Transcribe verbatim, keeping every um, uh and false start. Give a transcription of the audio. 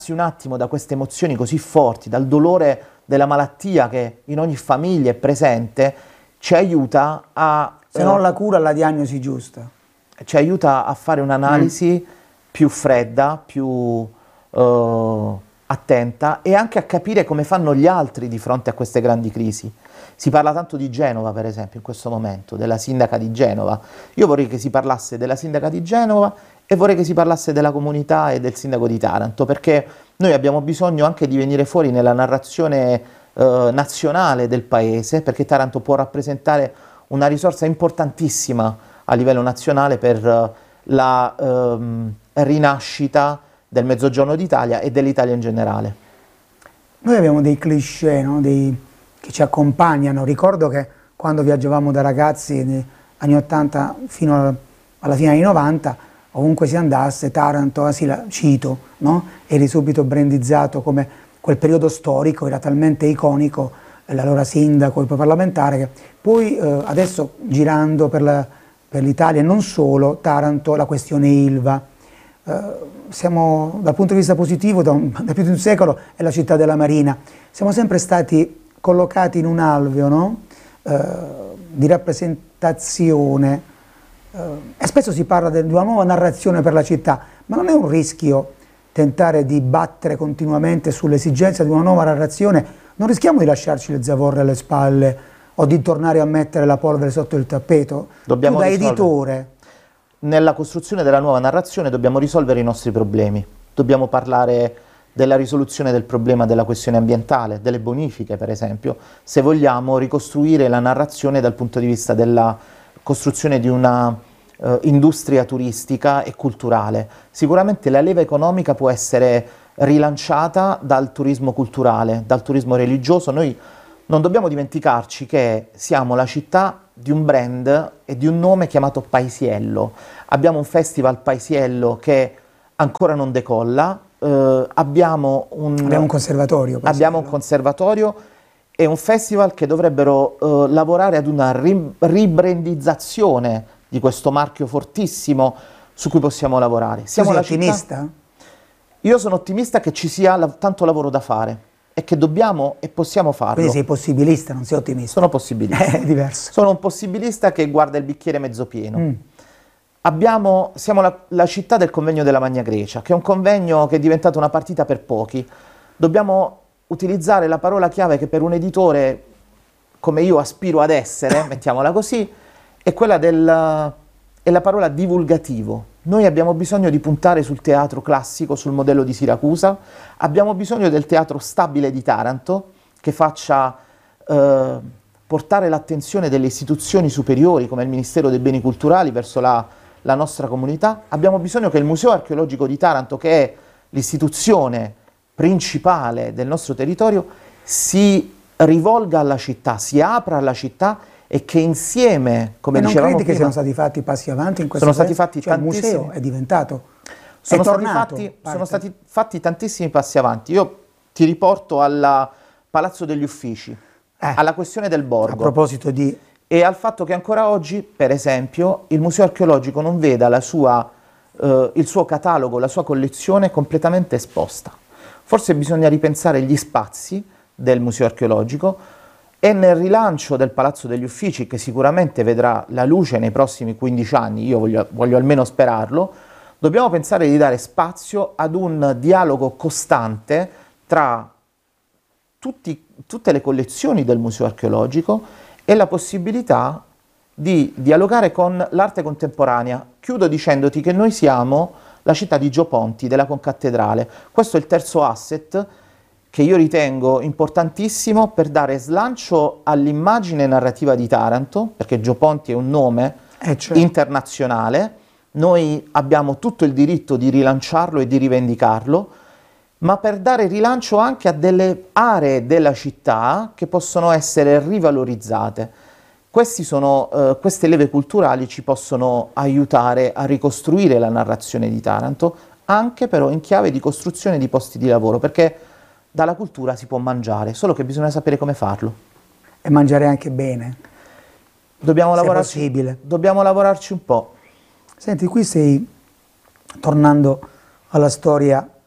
un attimo da queste emozioni così forti, dal dolore della malattia che in ogni famiglia è presente, ci aiuta a... Se non la cura, la diagnosi giusta. Ci aiuta a fare un'analisi mm. più fredda, più uh, attenta e anche a capire come fanno gli altri di fronte a queste grandi crisi. Si parla tanto di Genova, per esempio, in questo momento, della sindaca di Genova. Io vorrei che si parlasse della sindaca di Genova e vorrei che si parlasse della comunità e del sindaco di Taranto, perché noi abbiamo bisogno anche di venire fuori nella narrazione eh, nazionale del paese, perché Taranto può rappresentare una risorsa importantissima a livello nazionale per uh, la um, rinascita del Mezzogiorno d'Italia e dell'Italia in generale. Noi abbiamo dei cliché, no? dei, che ci accompagnano. Ricordo che quando viaggiavamo da ragazzi negli anni ottanta fino a, alla fine anni novanta, ovunque si andasse, Taranto, ah sì, la cito, no? Eri subito brandizzato come quel periodo storico, era talmente iconico, l'allora sindaco, il parlamentare, che poi eh, adesso girando per la per l'Italia e non solo, Taranto, la questione Ilva. Eh, siamo, dal punto di vista positivo, da, un, da più di un secolo, è la città della Marina. Siamo sempre stati collocati in un alveo, no? eh, di rappresentazione eh, e spesso si parla de, di una nuova narrazione per la città, ma non è un rischio tentare di battere continuamente sull'esigenza di una nuova narrazione? Non rischiamo di lasciarci le zavorre alle spalle o di tornare a mettere la polvere sotto il tappeto? Dobbiamo tu da risolvere. editore. Nella costruzione della nuova narrazione dobbiamo risolvere i nostri problemi. Dobbiamo parlare della risoluzione del problema della questione ambientale, delle bonifiche per esempio, se vogliamo ricostruire la narrazione dal punto di vista della costruzione di una eh, industria turistica e culturale. Sicuramente la leva economica può essere rilanciata dal turismo culturale, dal turismo religioso. Noi non dobbiamo dimenticarci che siamo la città di un brand e di un nome chiamato Paesiello. Abbiamo un festival Paesiello che ancora non decolla, eh, abbiamo, un, abbiamo un conservatorio. Paesiello. Abbiamo un conservatorio e un festival che dovrebbero eh, lavorare ad una ri ribrandizzazione di questo marchio fortissimo su cui possiamo lavorare. Siamo tu sei la ottimista? Città... Io sono ottimista che ci sia la tanto lavoro da fare e che dobbiamo e possiamo farlo. Quindi sei possibilista, non sei ottimista? Sono possibilista. È diverso. Sono un possibilista che guarda il bicchiere mezzo pieno. Mm. Abbiamo, siamo la, la città del convegno della Magna Grecia, che è un convegno che è diventato una partita per pochi. Dobbiamo utilizzare la parola chiave che per un editore, come io aspiro ad essere, mettiamola così, è quella del, è la parola divulgativo. Noi abbiamo bisogno di puntare sul teatro classico, sul modello di Siracusa, abbiamo bisogno del teatro stabile di Taranto, che faccia eh, portare l'attenzione delle istituzioni superiori, come il Ministero dei Beni Culturali, verso la, la nostra comunità. Abbiamo bisogno che il Museo Archeologico di Taranto, che è l'istituzione principale del nostro territorio, si rivolga alla città, si apra alla città e che insieme, come e non dicevamo credi prima, che siano stati fatti passi avanti in questo sono stati senso? fatti Cioè, tantissimi. Il museo è diventato, sono è stati tornato. Fatti, sono stati fatti tantissimi passi avanti. Io ti riporto al Palazzo degli Uffici, eh, alla questione del borgo. A proposito di... E al fatto che ancora oggi, per esempio, il Museo Archeologico non veda la sua, eh, il suo catalogo, la sua collezione completamente esposta. Forse bisogna ripensare gli spazi del Museo Archeologico. E nel rilancio del Palazzo degli Uffici, che sicuramente vedrà la luce nei prossimi quindici anni, io voglio, voglio almeno sperarlo, dobbiamo pensare di dare spazio ad un dialogo costante tra tutti, tutte le collezioni del Museo Archeologico e la possibilità di dialogare con l'arte contemporanea. Chiudo dicendoti che noi siamo la città di Gio Ponti, della Concattedrale. Questo è il terzo asset che io ritengo importantissimo per dare slancio all'immagine narrativa di Taranto, perché Gio Ponti è un nome eh, certo. internazionale, noi abbiamo tutto il diritto di rilanciarlo e di rivendicarlo, ma per dare rilancio anche a delle aree della città che possono essere rivalorizzate. Questi sono, eh, queste leve culturali ci possono aiutare a ricostruire la narrazione di Taranto, anche però in chiave di costruzione di posti di lavoro, perché dalla cultura si può mangiare, solo che bisogna sapere come farlo. E mangiare anche bene. Dobbiamo, se lavorarci, possibile. dobbiamo lavorarci un po'. Senti, qui sei, tornando alla storia